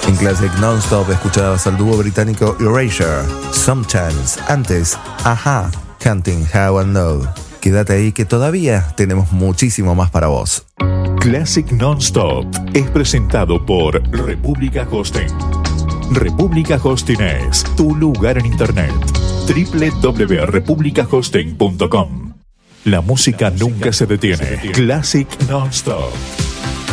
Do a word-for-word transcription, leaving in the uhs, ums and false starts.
En Classic Non-Stop escuchabas al dúo británico Erasure, Sometimes, antes, Aha, Canting How I Know. Quédate ahí que todavía tenemos muchísimo más para vos. Classic Non-Stop es presentado por República Hosting. República Hosting es tu lugar en internet. doble u doble u doble u punto república hosting punto com. La música nunca se detiene. Classic Non-Stop.